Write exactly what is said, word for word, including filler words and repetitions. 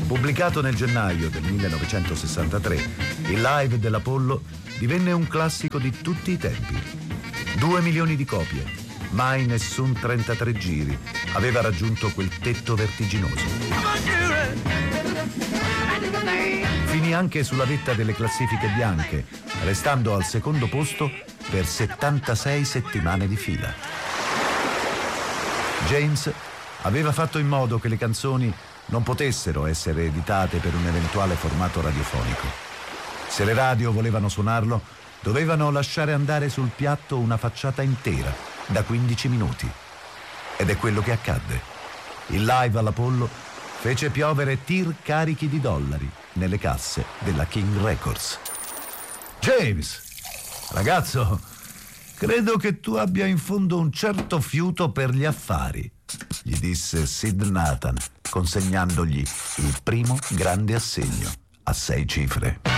Pubblicato nel gennaio del millenovecentosessantatré, il live dell'Apollo divenne un classico di tutti i tempi. Due milioni di copie, mai nessun trentatré giri aveva raggiunto quel tetto vertiginoso. Finì anche sulla vetta delle classifiche bianche, restando al secondo posto per settantasei settimane di fila. James aveva fatto in modo che le canzoni non potessero essere editate per un eventuale formato radiofonico. Se le radio volevano suonarlo, dovevano lasciare andare sul piatto una facciata intera, da quindici minuti. Ed è quello che accadde. Il live all'Apollo fece piovere tir carichi di dollari nelle casse della King Records. James, ragazzo, credo che tu abbia in fondo un certo fiuto per gli affari, gli disse Sid Nathan, consegnandogli il primo grande assegno a sei cifre.